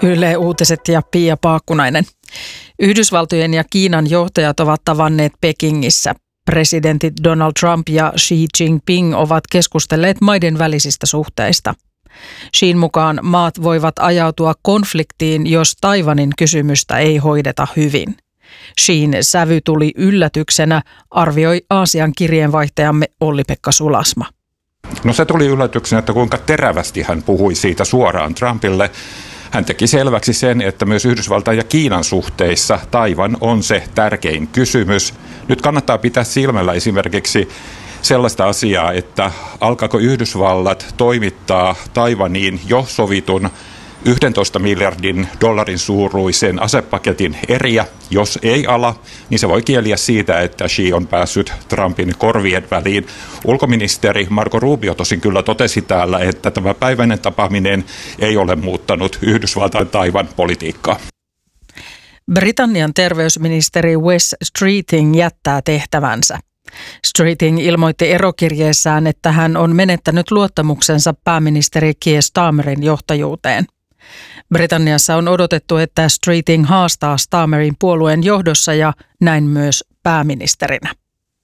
Yle Uutiset ja Pia Paakkunainen. Yhdysvaltojen ja Kiinan johtajat ovat tavanneet Pekingissä. Presidentit Donald Trump ja Xi Jinping ovat keskustelleet maiden välisistä suhteista. Xin mukaan maat voivat ajautua konfliktiin, jos Taiwanin kysymystä ei hoideta hyvin. Xin sävy tuli yllätyksenä, arvioi Aasian kirjeenvaihtajamme Olli-Pekka Sulasma. No se tuli yllätyksenä, että kuinka terävästi hän puhui siitä suoraan Trumpille. Hän teki selväksi sen, että myös Yhdysvaltain ja Kiinan suhteissa Taiwan on se tärkein kysymys. Nyt kannattaa pitää silmällä esimerkiksi sellaista asiaa, että alkaako Yhdysvallat toimittaa Taiwaniin jo sovitun 11 miljardin dollarin suuruisen asepaketin eriä. Jos ei ala, niin se voi kieliä siitä, että Xi on päässyt Trumpin korvien väliin. Ulkoministeri Marco Rubio tosin kyllä totesi täällä, että tämä päiväinen tapaaminen ei ole muuttanut Yhdysvaltain Taiwan politiikkaa. Britannian terveysministeri Wes Streeting jättää tehtävänsä. Streeting ilmoitti erokirjeessään, että hän on menettänyt luottamuksensa pääministeri Keir Starmerin johtajuuteen. Britanniassa on odotettu, että Streeting haastaa Starmerin puolueen johdossa ja näin myös pääministerinä.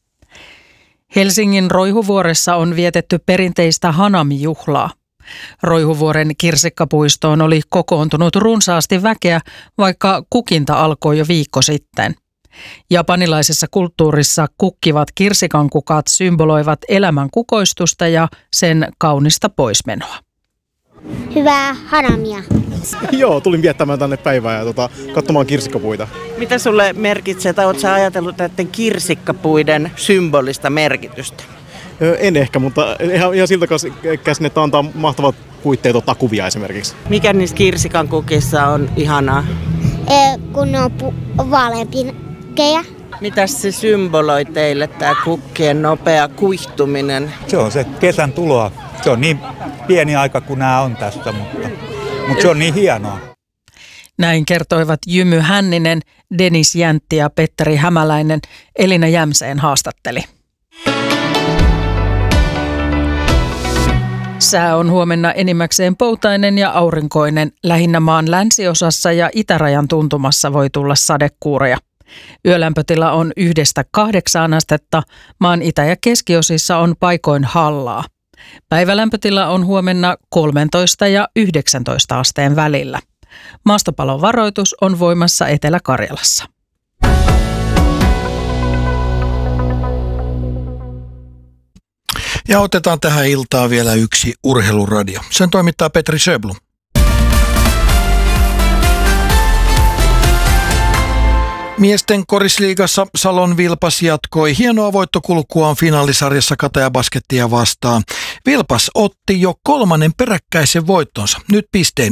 Helsingin Roihuvuoressa on vietetty perinteistä Hanami-juhlaa. Roihuvuoren kirsikkapuistoon oli kokoontunut runsaasti väkeä, vaikka kukinta alkoi jo viikko sitten. Japanilaisessa kulttuurissa kukkivat kirsikankukat symboloivat elämän kukoistusta ja sen kaunista poismenoa. Hyvää hanamia. Joo, tulin viettämään tänne päivää ja katsomaan kirsikkapuita. Mitä sulle merkitsee, tai oletko sä ajatellut näiden kirsikkapuiden symbolista merkitystä? En ehkä, mutta ihan siltä käsin, että antaa mahtavat puitteet ottaa kuvia esimerkiksi. Mikä niissä kirsikan kukissa on ihanaa? Kun ne on vaaleanpinkkejä. Mitäs se symboloi teille, tämä kukkien nopea kuihtuminen? Se on se kesän tuloa. Se on niin pieni aika kuin nämä on tästä, mutta se on niin hienoa. Näin kertoivat Jymy Hänninen, Dennis Jäntti ja Petteri Hämäläinen. Elina Jämseen haastatteli. Sää on huomenna enimmäkseen poutainen ja aurinkoinen. Lähinnä maan länsiosassa ja itärajan tuntumassa voi tulla sadekuureja. Yölämpötila on 1–8 astetta. Maan itä- ja keskiosissa on paikoin hallaa. Päivälämpötila on huomenna 13 ja 19 asteen välillä. Maastopalon varoitus on voimassa Etelä-Karjalassa. Ja otetaan tähän iltaan vielä yksi urheiluradio. Sen toimittaa Petri Sjöblom. Miesten korisliigassa Salon Vilpas jatkoi hienoa voittokulkuaan finaalisarjassa Kataja Baskettia vastaan. Vilpas otti jo 3. peräkkäisen voittonsa, nyt pisteen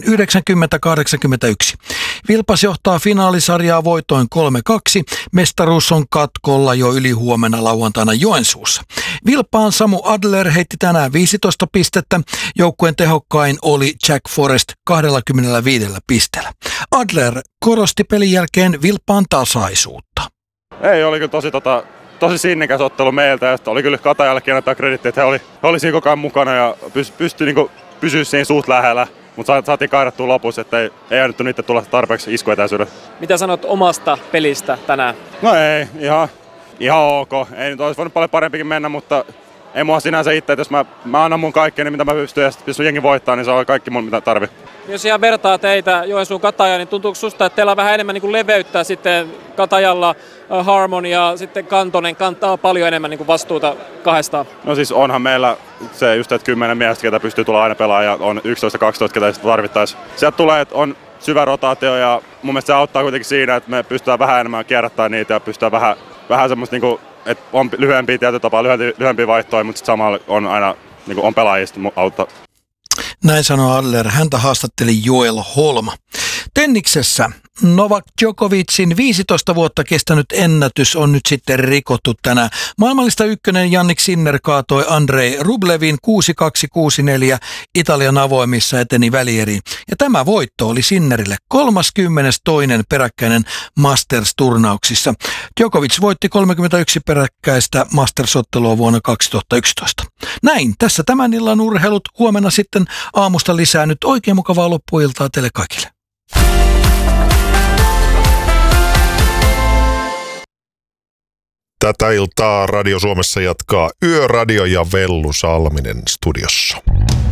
90-81. Vilpas johtaa finaalisarjaa voitoin 3-2. Mestaruus on katkolla jo ylihuomenna lauantaina Joensuussa. Vilpaan Samu Adler heitti tänään 15 pistettä. Joukkueen tehokkain oli Jack Forrest 25 pisteellä. Adler korosti pelin jälkeen Vilpaan tasaisuutta. Ei, oli kyllä tosi sinnikäs ottelu meiltä ja oli kyllä Katajallekin antaa krediittiä, että he oli siinä koko ajan mukana ja pystyi niinku pysyä siinä suht lähellä. Mutta saatiin kairattua lopussa, että ei annettu niitä tulla tarpeeksi iskuetäisyydellä. Mitä sanot omasta pelistä tänään? No ei, ihan ok. Ei nyt olisi voinut paljon parempikin mennä, mutta ei mua sinänsä itse, että jos mä annan mun kaikkea, niin mitä mä pystyn ja jos jengi voittaa, niin se on kaikki mun mitä tarvii. Jos ihan vertaa teitä Joensuun Katajaan, niin tuntuuko susta, että teillä on vähän enemmän niin kuin leveyttä sitten Katajalla, Harmon ja sitten Kantonen kantaa paljon enemmän niin kuin vastuuta kahdestaan? No siis onhan meillä se just, että 10 miestä, ketä pystyy tulla aina pelaamaan ja on 11-12, ketä sitä tarvittaisiin. Sieltä tulee, että on syvä rotaatio ja mun mielestä se auttaa kuitenkin siinä, että me pystytään vähän enemmän kierrättämään niitä ja pystytään vähän semmoista niinku, että on lyhyempiä tietotapaa, lyhyempiä vaihtoja, mutta sitten samalla on aina niinku on pelaajista auttaa. Näin sanoi Adler. Häntä haastatteli Joel Holma. Tenniksessä Novak Djokovicin 15 vuotta kestänyt ennätys on nyt sitten rikottu tänään. Maailmanlista ykkönen Jannik Sinner kaatoi Andrei Rublevin 6-2-6-4 Italian avoimissa, eteni välieriin. Ja tämä voitto oli Sinnerille 32. peräkkäinen Masters-turnauksissa. Djokovic voitti 31 peräkkäistä Masters-ottelua vuonna 2011. Näin, tässä tämän illan urheilut. Huomenna sitten aamusta lisää. Nyt oikein mukavaa loppuiltaa teille kaikille. Tätä iltaa Radio Suomessa jatkaa Yöradio ja Vellu Salminen studiossa.